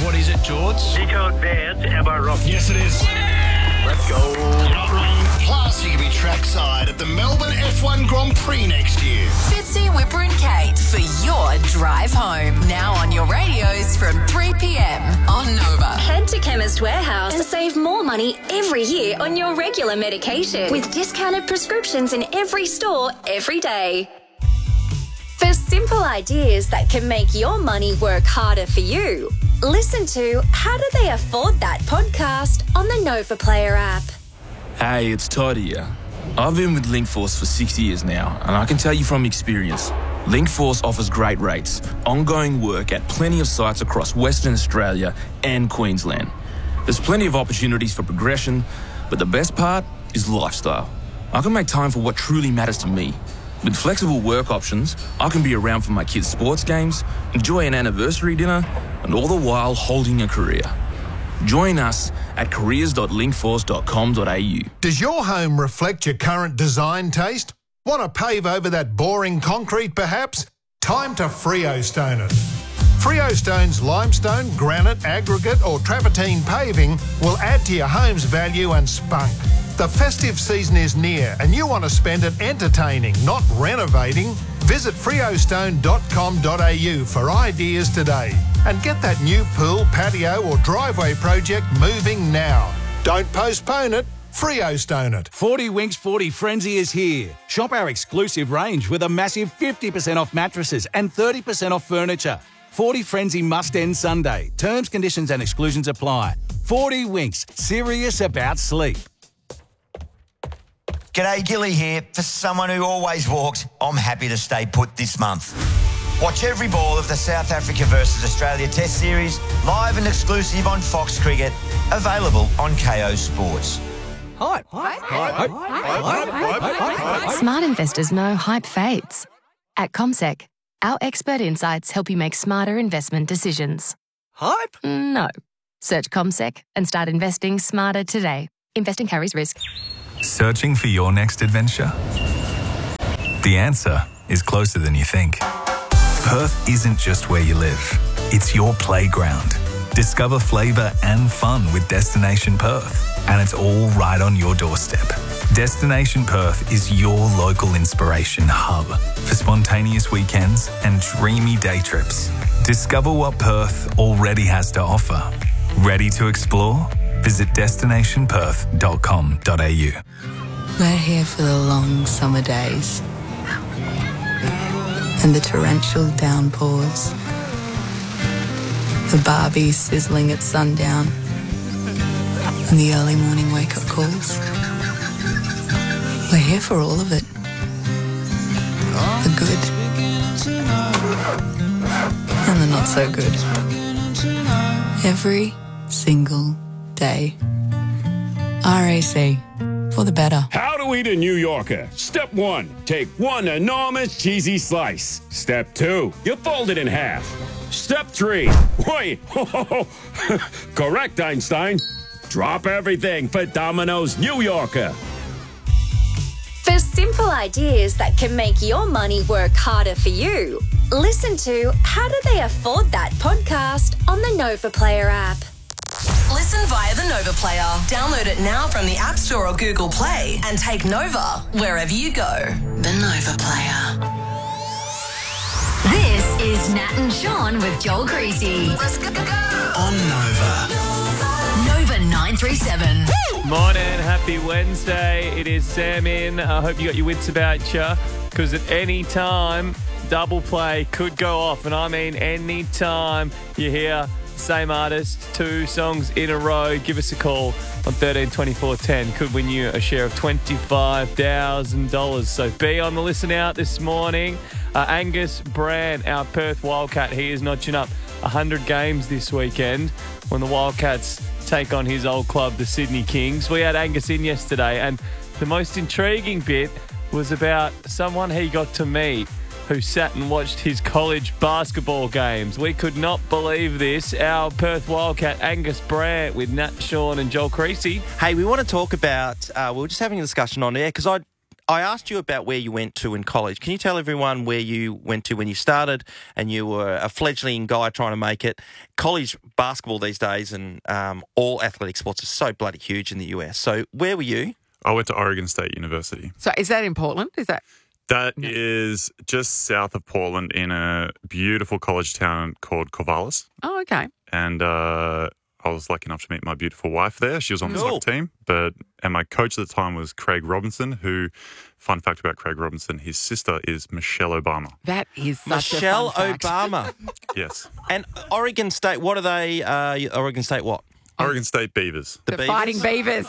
What is it, George? Nico Advance, am I wrong? Yes, it is. Let's go. You're not wrong. Plus, you can be trackside at the Melbourne F1 Grand Prix next year. Fitzy, Whipper and Kate for your drive home. Now on your radios from 3 p.m. on Nova. Head to Chemist Warehouse and save more money every year on your regular medication with discounted prescriptions in every store every day. For simple ideas that can make your money work harder for you, listen to How Do They Afford That podcast on the Nova Player app. Hey, it's Todd here. I've been with Linkforce for 6 years now, and I can tell you from experience, Linkforce offers great rates, ongoing work at plenty of sites across Western Australia and Queensland. There's plenty of opportunities for progression, but the best part is lifestyle. I can make time for what truly matters to me. With flexible work options, I can be around for my kids' sports games, enjoy an anniversary dinner, and all the while holding a career. Join us at careers.linkforce.com.au. Does your home reflect your current design taste? Want to pave over that boring concrete perhaps? Time to Freostone it. Freostone's limestone, granite, aggregate or travertine paving will add to your home's value and spunk. The festive season is near and you want to spend it entertaining, not renovating? Visit freostone.com.au for ideas today and get that new pool, patio or driveway project moving now. Don't postpone it, Freostone it. 40 Winks 40 Frenzy is here. Shop our exclusive range with a massive 50% off mattresses and 30% off furniture. 40 Frenzy must end Sunday. Terms, conditions and exclusions apply. 40 Winks, serious about sleep. G'day, Gilly here. For someone who always walked, I'm happy to stay put this month. Watch every ball of the South Africa versus Australia Test Series, live and exclusive on Fox Cricket, available on KO Sports. Hype. Smart investors know hype fades. At CommSec, our expert insights help you make smarter investment decisions. Hype? No. Search CommSec and start investing smarter today. Investing carries risk. Searching for your next adventure? The answer is closer than you think. Perth isn't just where you live, it's your playground. Discover flavour and fun with Destination Perth, and it's all right on your doorstep. Destination Perth is your local inspiration hub for spontaneous weekends and dreamy day trips. Discover what Perth already has to offer. Ready to explore? Visit destinationperth.com.au. We're here for the long summer days and the torrential downpours, the barbie sizzling at sundown and the early morning wake-up calls. We're here for all of it. The good and the not so good. Every single day. RAC, for the better. How to eat a New Yorker. Step 1, take one enormous cheesy slice. Step 2, you fold it in half. Step 3, wait, correct, Einstein. Drop everything for Domino's New Yorker. For simple ideas that can make your money work harder for you, listen to How Do They Afford That podcast on the Nova Player app. Listen via the Nova Player. Download it now from the App Store or Google Play and take Nova wherever you go. The Nova Player. This is Nat and Sean with Joel Creasy. Let's go. On Nova. Nova 937. Morning, happy Wednesday. It is Sam in. I hope you got your wits about you, because at any time, double play could go off. And I mean any time you hear same artist, 2 songs in a row, give us a call on 13 24 10. Could win you a share of $25,000. So be on the listen out this morning. Angus Brand, our Perth Wildcat, he is notching up 100 games this weekend when the Wildcats take on his old club, the Sydney Kings. We had Angus in yesterday, and the most intriguing bit was about someone he got to meet who sat and watched his college basketball games. We could not believe this. Our Perth Wildcat, Angus Brand, with Nat, Sean and Joel Creasy. Hey, we want to talk about, we were just having a discussion on air, because I asked you about where you went to in college. Can you tell everyone where you went to when you started and you were a fledgling guy trying to make it? College basketball these days and all athletic sports are so bloody huge in the US. So where were you? I went to Oregon State University. So is that in Portland? That is just south of Portland in a beautiful college town called Corvallis. Oh, okay. And I was lucky enough to meet my beautiful wife there. She was on the soccer team. And my coach at the time was Craig Robinson, who, fun fact about Craig Robinson, his sister is Michelle Obama. That is such Michelle a fun fact. Obama. Yes. And Oregon State, what are they? Oregon State what? Oregon State Beavers. The Fighting Beavers.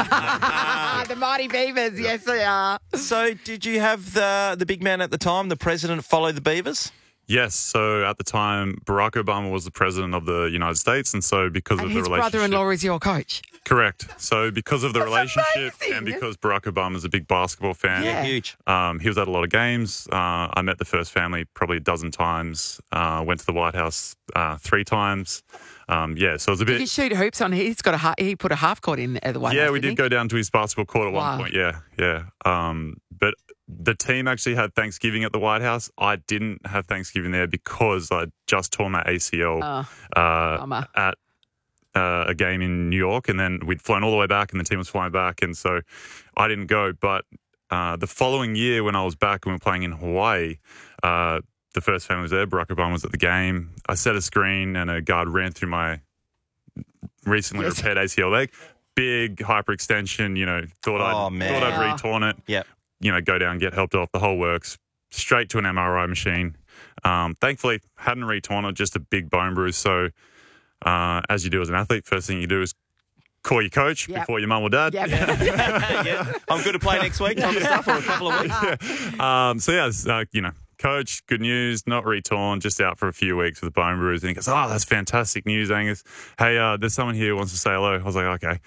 The mighty Beavers, yes they are. So did you have the big man at the time, the president, follow the Beavers? Yes. So at the time, Barack Obama was the president of the United States. And so because of the relationship... And his brother-in-law is your coach. Correct. So because of the relationship and because Barack Obama is a big basketball fan. Yeah, huge. He was at a lot of games. I met the first family probably a dozen times. Went to the White House 3 times. So it was a bit... Did he shoot hoops on? He put a half court in at the White House. Yeah, we did go down to his basketball court at one point. Yeah. But the team actually had Thanksgiving at the White House. I didn't have Thanksgiving there because I just tore my ACL at a game in New York, and then we'd flown all the way back, and the team was flying back, and so I didn't go. But the following year, when I was back and we were playing in Hawaii, the first family was there. Barack Obama was at the game. I set a screen, and a guard ran through my recently repaired ACL leg. Big hyperextension. Thought I'd re-torn it. Yep. Go down, get helped off. The whole works. Straight to an MRI machine. Thankfully, hadn't re-torn it, just a big bone bruise. So, as you do as an athlete, first thing you do is call your coach before your mum or dad. Yep. I'm good to play next week. Time to start for a couple of weeks. Coach, good news, not re-torn, just out for a few weeks with a bone bruise. And he goes, "Oh, that's fantastic news, Angus. Hey, there's someone here who wants to say hello." I was like, "Okay."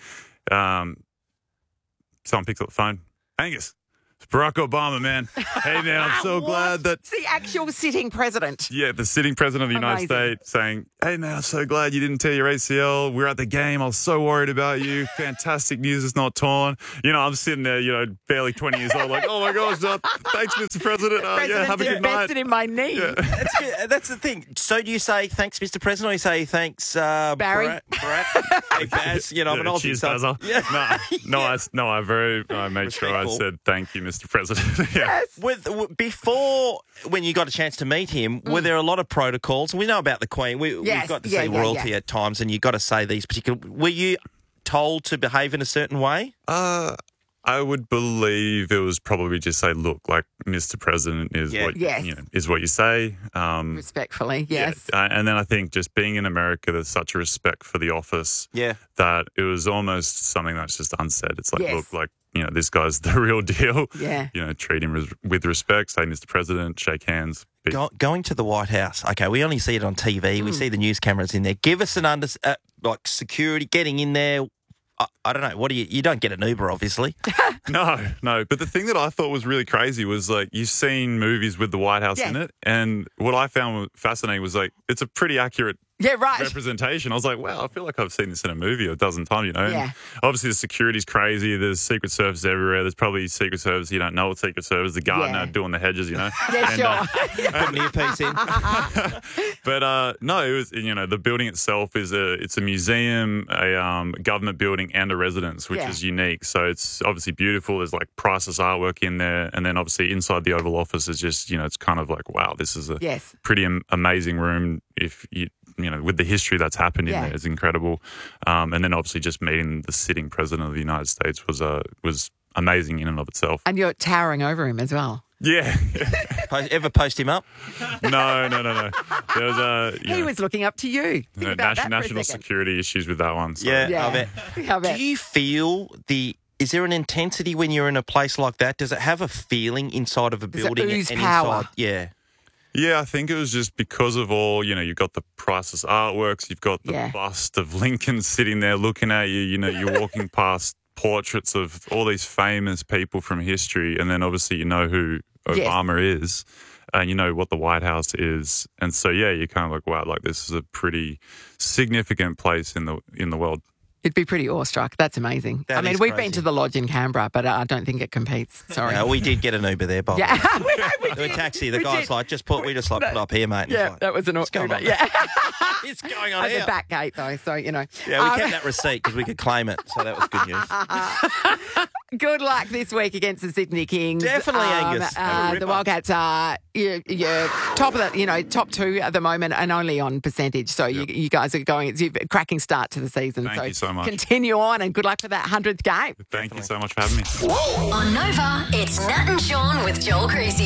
Someone picks up the phone. "Angus, it's Barack Obama, man. Hey, man, I'm so glad that..." It's the actual sitting president. Yeah, the sitting president of the United States saying, "Hey, man, I'm so glad you didn't tear your ACL. We're at the game. I was so worried about you. Fantastic news, it's not torn." I'm sitting there, barely 20 years old, like, "Oh, my gosh, thanks, Mr. President. Have a good night." Invested in my knee. Yeah. That's the thing. So do you say thanks, Mr. President, or you say thanks, Barry? Brett? Hey, Baz, I'm an Aussie. Cheers, So, I made sure I said thank you, Mr. President. Yeah. Before, when you got a chance to meet him, were there a lot of protocols? We know about the Queen. We've got to say royalty at times, and you've got to say these particular... Were you told to behave in a certain way? I would believe it was probably just say, "Look, like Mr. President is what you say." Respectfully, yes. Yeah. And then I think just being in America, there's such a respect for the office that it was almost something that's just unsaid. It's like, look, like, this guy's the real deal. Yeah. Treat him with respect, say Mr. President, shake hands. Going to the White House, okay, we only see it on TV. We see the news cameras in there. Give us an security, getting in there. I don't know. What do you don't get an Uber, obviously. No. But the thing that I thought was really crazy was, like, you've seen movies with the White House in it. And what I found fascinating was, like, it's a pretty accurate representation. I was like, wow, I feel like I've seen this in a movie a dozen times, And obviously the security's crazy. There's Secret Service everywhere. There's probably Secret Service. You don't know what Secret Service, the gardener doing the hedges, Yeah, sure. Put an earpiece in. But no, it was, the building itself it's a museum, a government building and a residence, which is unique. So it's obviously beautiful. There's like priceless artwork in there. And then obviously inside the Oval Office is just, it's kind of like, wow, this is a pretty amazing room. If with the history that's happened in there, is incredible. And then obviously just meeting the sitting president of the United States was amazing in and of itself. And you're towering over him as well. Yeah. Ever post him up? No. There was he was looking up to you. National security issues with that one. So. I bet. Do you feel is there an intensity when you're in a place like that? Does it have a feeling inside of a building? Does it ooze power? Inside? Yeah. Yeah, I think it was just because of all, you've got the priceless artworks, you've got the bust of Lincoln sitting there looking at you, you're walking past portraits of all these famous people from history, and then obviously you know who Obama is, and you know what the White House is. And so, you're kind of like, wow, like this is a pretty significant place in the world. You'd be pretty awestruck. That's amazing. That I mean, is we've crazy. been to the lodge in Canberra, but I don't think it competes. Sorry. No, we did get an Uber there, Bob. Yeah, The taxi, the guy's like, we just put up here, mate. And Yeah, he's like, that was an what's going Uber. on? Yeah. It's going on At here. the back gate, though, so, you know. Yeah, we kept that receipt because we could claim it, so that was good news. Good luck this week against the Sydney Kings. Definitely, Angus. Have a The ripper. Wildcats are you're top of the, top two at the moment, and only on percentage. So you guys are going. It's a cracking start to the season. Thank you so much. Continue on, and good luck for that 100th game. Thank you so much for having me. On Nova, it's Nat and Sean with Joel Creasy.